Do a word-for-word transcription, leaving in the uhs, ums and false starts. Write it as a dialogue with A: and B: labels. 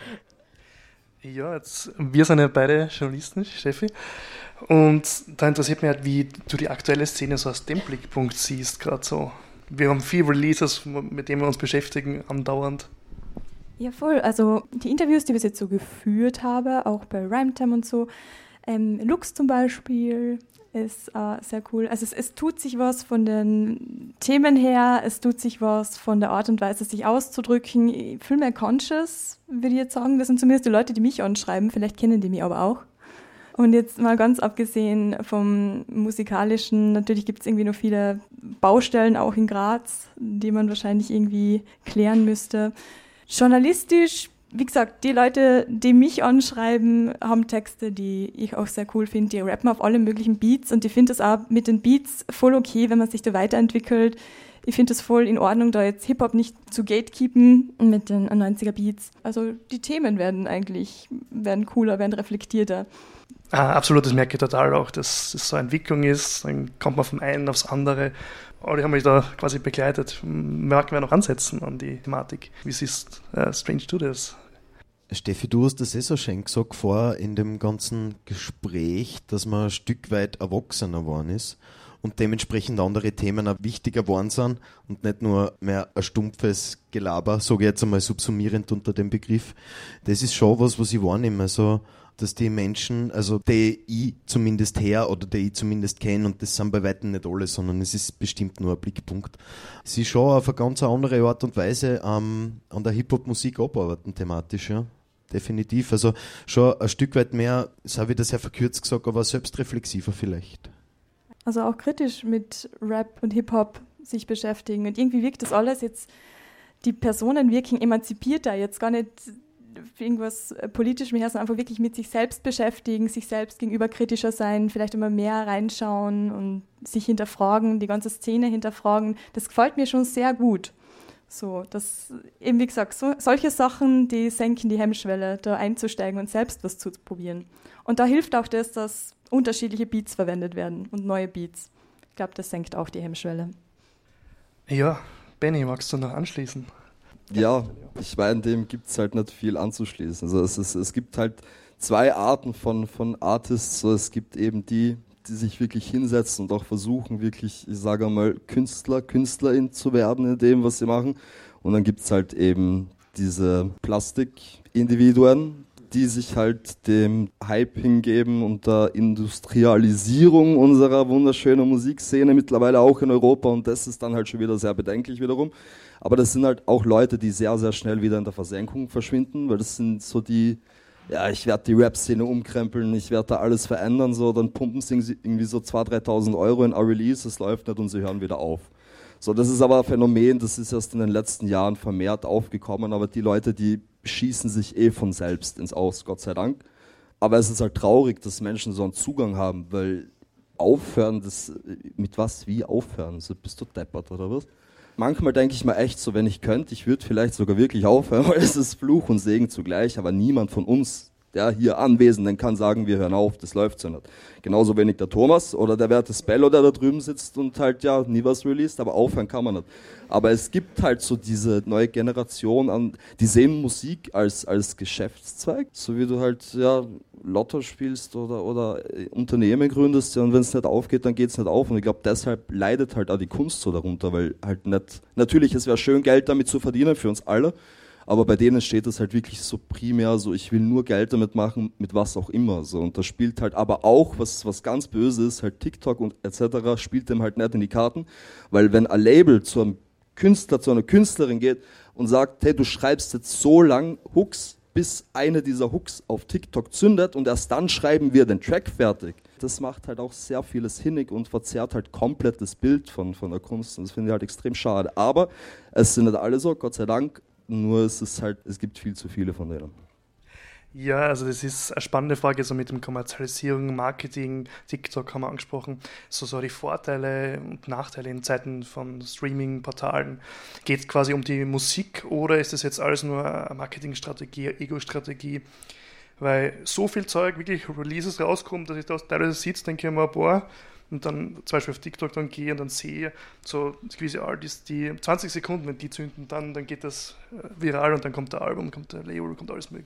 A: Ja, jetzt, wir sind ja beide Journalisten, Steffi. Und da interessiert mich halt, wie du die aktuelle Szene so aus dem Blickpunkt siehst, gerade so. Wir haben viele Releases, mit denen wir uns beschäftigen, andauernd.
B: Ja, voll. Also die Interviews, die wir jetzt so geführt haben, auch bei Rhymetime und so, ähm, Lux zum Beispiel ist äh, sehr cool. Also es, es tut sich was von den Themen her, es tut sich was von der Art und Weise, sich auszudrücken. Viel mehr conscious, würde ich jetzt sagen. Das sind zumindest die Leute, die mich anschreiben. Vielleicht kennen die mich aber auch. Und jetzt mal ganz abgesehen vom Musikalischen, natürlich gibt es irgendwie noch viele Baustellen auch in Graz, die man wahrscheinlich irgendwie klären müsste. Journalistisch, wie gesagt, die Leute, die mich anschreiben, haben Texte, die ich auch sehr cool finde. Die rappen auf alle möglichen Beats und ich finde das auch mit den Beats voll okay, wenn man sich da weiterentwickelt. Ich finde es voll in Ordnung, da jetzt Hip-Hop nicht zu gatekeepen mit den neunziger Beats. Also die Themen werden eigentlich werden cooler, werden reflektierter.
A: Ah, absolut, das merke ich total auch, dass es so eine Entwicklung ist. Dann kommt man vom einen aufs andere. Aber die haben mich da quasi begleitet. Merken wir noch ansetzen an die Thematik. Wie siehst uh, Strange to das?
C: Steffi, du hast das eh so schön gesagt vor in dem ganzen Gespräch, dass man ein Stück weit erwachsener geworden ist und dementsprechend andere Themen auch wichtiger geworden sind und nicht nur mehr ein stumpfes Gelaber, sage ich jetzt einmal subsumierend unter dem Begriff. Das ist schon was, was ich wahrnehme. Also, dass die Menschen, also die ich zumindest her oder die ich zumindest kenne, und das sind bei weitem nicht alle, sondern es ist bestimmt nur ein Blickpunkt, sie schon auf eine ganz andere Art und Weise ähm, an der Hip-Hop-Musik abarbeiten, thematisch, ja. Definitiv. Also schon ein Stück weit mehr, das habe ich das sehr verkürzt gesagt, aber selbstreflexiver vielleicht.
B: Also auch kritisch mit Rap und Hip-Hop sich beschäftigen. Und irgendwie wirkt das alles jetzt, die Personen wirken emanzipierter, jetzt gar nicht irgendwas Politischem her, sondern einfach wirklich mit sich selbst beschäftigen, sich selbst gegenüber kritischer sein, vielleicht immer mehr reinschauen und sich hinterfragen, die ganze Szene hinterfragen. Das gefällt mir schon sehr gut. So, das eben wie gesagt, so, solche Sachen, die senken die Hemmschwelle, da einzusteigen und selbst was zu probieren. Und da hilft auch das, dass unterschiedliche Beats verwendet werden und neue Beats. Ich glaube, das senkt auch die Hemmschwelle.
A: Ja, Benny, magst du noch anschließen?
D: Ja, ich meine, dem gibt es halt nicht viel anzuschließen. Also es, ist, es gibt halt zwei Arten von, von Artists. So, es gibt eben die, die sich wirklich hinsetzen und auch versuchen, wirklich, ich sage mal, Künstler, Künstlerin zu werden in dem, was sie machen. Und dann gibt es halt eben diese Plastik-Individuen, die sich halt dem Hype hingeben und der Industrialisierung unserer wunderschönen Musikszene mittlerweile auch in Europa. Und das ist dann halt schon wieder sehr bedenklich wiederum. Aber das sind halt auch Leute, die sehr, sehr schnell wieder in der Versenkung verschwinden, weil das sind so die, ja, ich werde die Rap-Szene umkrempeln, ich werde da alles verändern, so, dann pumpen sie irgendwie so zweitausend, dreitausend Euro in ein Release, es läuft nicht und sie hören wieder auf. So, das ist aber ein Phänomen, das ist erst in den letzten Jahren vermehrt aufgekommen, aber die Leute, die schießen sich eh von selbst ins Aus, Gott sei Dank. Aber es ist halt traurig, dass Menschen so einen Zugang haben, weil aufhören, das, mit was, wie aufhören? So, bist du deppert oder was? Manchmal denke ich mir echt so, wenn ich könnte, ich würde vielleicht sogar wirklich aufhören, weil es ist Fluch und Segen zugleich, aber niemand von uns, der hier Anwesenden, kann sagen, wir hören auf, das läuft so nicht. Genauso wenig der Thomas oder der werte Spello, der da drüben sitzt und halt ja nie was released, aber aufhören kann man nicht. Aber es gibt halt so diese neue Generation an, die sehen Musik als, als Geschäftszweig, so wie du halt ja Lotto spielst oder, oder Unternehmen gründest, ja, und wenn es nicht aufgeht, dann geht es nicht auf. Und ich glaube, deshalb leidet halt auch die Kunst so darunter, weil halt nicht, natürlich, es wäre schön, Geld damit zu verdienen für uns alle, aber bei denen steht das halt wirklich so primär so, ich will nur Geld damit machen, mit was auch immer. So. Und da spielt halt aber auch, was, was ganz Böses, halt TikTok und et cetera, spielt dem halt nicht in die Karten, weil wenn ein Label zu einem Künstler, zu einer Künstlerin geht und sagt, hey, du schreibst jetzt so lang Hooks, bis eine dieser Hooks auf TikTok zündet und erst dann schreiben wir den Track fertig. Das macht halt auch sehr vieles hinnig und verzerrt halt komplett das Bild von, von der Kunst. Und das finde ich halt extrem schade. Aber es sind nicht alle so, Gott sei Dank. Nur es ist halt, es gibt viel zu viele von denen.
A: Ja, also das ist eine spannende Frage, so mit dem Kommerzialisierung, Marketing, TikTok haben wir angesprochen, so, so die Vorteile und Nachteile in Zeiten von Streaming-Portalen. Geht es quasi um die Musik oder ist das jetzt alles nur eine Marketingstrategie, eine Ego-Strategie? Weil so viel Zeug, wirklich Releases rauskommt, dass ich da teilweise sitze, denke ich mir, boah, und dann zum Beispiel auf TikTok dann gehe und dann sehe so gewisse Artists, die zwanzig Sekunden, wenn die zünden, dann, dann geht das viral und dann kommt der Album, kommt der Label, kommt alles mögliche.